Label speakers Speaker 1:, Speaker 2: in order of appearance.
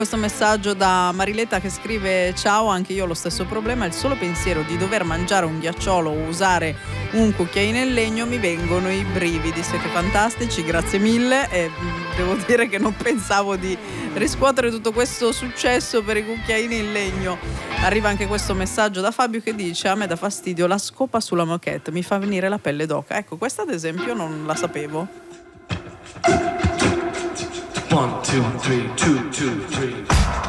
Speaker 1: Questo messaggio da Mariletta che scrive: ciao, anche io ho lo stesso problema, il solo pensiero di dover mangiare un ghiacciolo o usare un cucchiaino in legno mi vengono i brividi. Siete fantastici, grazie mille, e devo dire che non pensavo di riscuotere tutto questo successo per i cucchiaini in legno. Arriva anche questo messaggio da Fabio che dice: a me dà fastidio la scopa sulla moquette, mi fa venire la pelle d'oca. Ecco, questa ad esempio non la sapevo.
Speaker 2: 1, 2, 3, 2, 2, 3